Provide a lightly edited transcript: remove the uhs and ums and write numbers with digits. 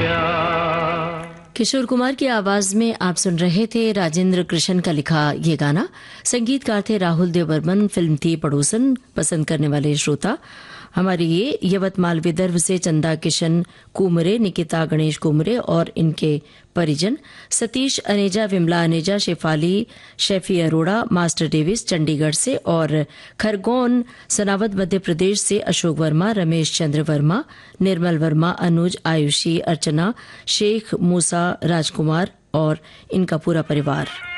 प्यार। किशोर कुमार की आवाज में आप सुन रहे थे राजेंद्र कृष्ण का लिखा ये गाना। संगीतकार थे राहुल देव बर्मन। फिल्म थी पड़ोसन। पसंद करने वाले श्रोता हमारे ये यवतमाल विदर्भ से चंदा किशन कुमरे, निकिता गणेश कुमरे और इनके परिजन, सतीश अनेजा, विमला अनेजा, शेफाली शेफी अरोड़ा, मास्टर डेविस चंडीगढ़ से और खरगोन सनावद मध्य प्रदेश से अशोक वर्मा, रमेश चंद्र वर्मा, निर्मल वर्मा, अनुज, आयुषी, अर्चना, शेख मूसा, राजकुमार और इनका पूरा परिवार।